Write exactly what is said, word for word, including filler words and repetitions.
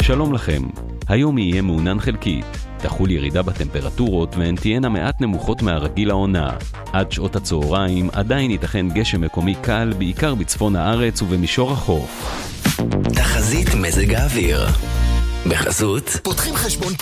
שלום לכם. היום יהיה מעונן חלקית. תחול ירידה בטמפרטורות והן תהיינה מעט נמוכות מהרגיל העונה. עד שעות הצהריים עדיין ייתכן גשם מקומי קל, בעיקר בצפון הארץ ובמישור החוף. תחזית מזג האוויר בחסות פותחים חשבון